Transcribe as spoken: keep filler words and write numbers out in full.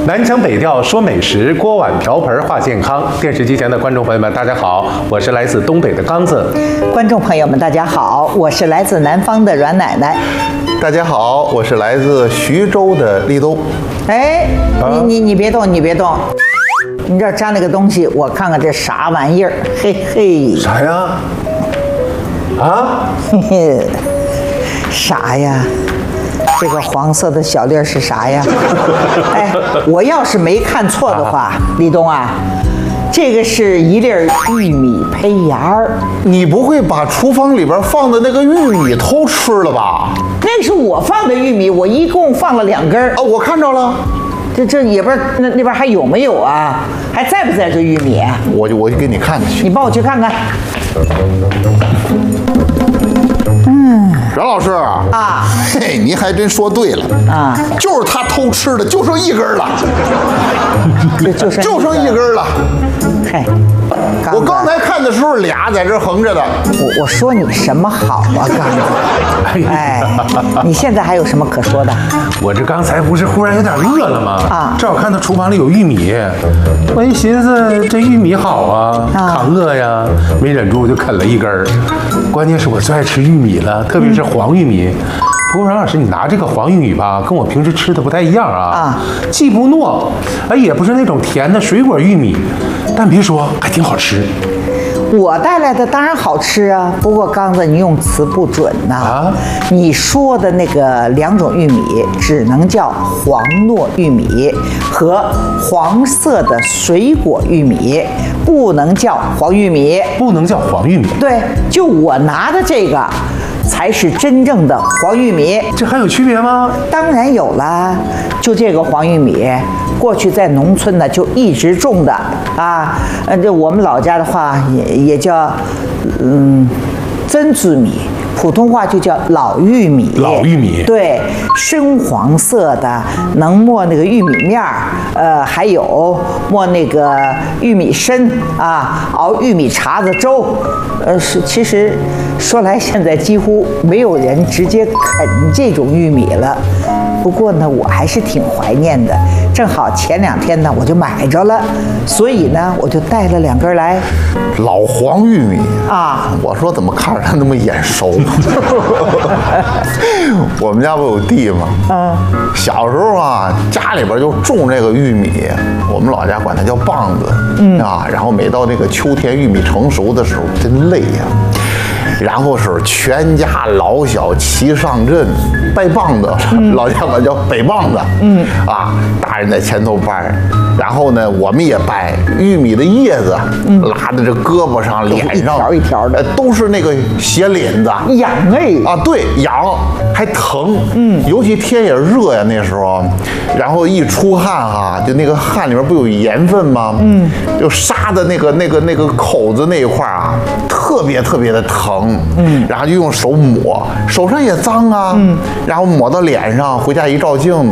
南腔北调说美食，锅碗瓢盆话健康。电视机前的观众朋友们，大家好，我是来自东北的刚子。 观众朋友们，大家好，我是来自南方的阮奶奶。 大家好，我是来自徐州的立冬。 哎，你你你别动，你别动，你这儿粘了个东西，我看看这啥玩意儿？嘿嘿， 啥呀？啊？ 嘿嘿，啥呀？这个黄色的小粒儿是啥呀？哎，我要是没看错的话，立冬啊，这个是一粒玉米胚芽儿。 你不会把厨房里边放的那个玉米偷吃了吧？ 那是我放的玉米，我一共放了两根儿。 啊，我看着了。 这这也不知道那那边还有没有啊？还在不在这玉米？ 我就我就给你看去。 你帮我去看看。 嗯，阮老师啊， 嘿，你还真说对了啊， 就是他偷吃的，就剩一根了， 就就剩就剩一根了。 嘿， 我刚才看的时候俩在这横着的。 我我说你什么好啊，刚子？哎，你现在还有什么可说的？ 我这刚才不是忽然有点饿了吗？ 啊， 正好看到厨房里有玉米，我一寻思这玉米好啊， 啊抗饿呀，没忍住就啃了一根儿。关键是我最爱吃玉米了，特别是黄玉米。嗯，不过阮老师，你拿这个黄玉米吧，跟我平时吃的不太一样啊。 啊， 既不糯，哎，也不是那种甜的水果玉米，但别说，还挺好吃。 我带来的当然好吃啊，不过刚子你用词不准呐、啊。你说的那个两种玉米只能叫黄糯玉米和黄色的水果玉米，不能叫黄玉米。 不能叫黄玉米。 对，就我拿的这个才是真正的黄玉米。 这还有区别吗？ 当然有啦，就这个黄玉米，过去在农村呢就一直种的啊，呃，这我们老家的话也也叫嗯曾子米。普通话就叫老玉米， 老玉米， 对，深黄色的，能磨那个玉米面儿，呃，还有磨那个玉米参啊，熬玉米碴子粥，呃，是其实说来现在几乎没有人直接啃这种玉米了。不过呢，我还是挺怀念的。正好前两天呢，我就买着了，所以呢，我就带了两根来。 老黄玉米啊！ 我说怎么看着它那么眼熟？我们家不有地吗？嗯。小时候啊，家里边就种这个玉米，我们老家管它叫棒子。嗯啊，然后每到这个秋天玉米成熟的时候，真累呀。然后是全家老小齐上阵掰棒子，嗯、老家管叫北棒子。嗯啊，大人在前头掰，然后呢，我们也掰玉米的叶子，嗯、拉在这胳膊上、脸上， 一条一条的， 都是那个血淋子， 痒哎啊，对，痒还疼。嗯，尤其天也热呀，那时候，然后一出汗哈，就那个汗里面不有盐分吗？嗯，就杀的那个那个那个口子那一块啊，特别特别的疼。嗯，然后就用手抹，手上也脏啊。嗯，然后抹到脸上，回家一照镜子。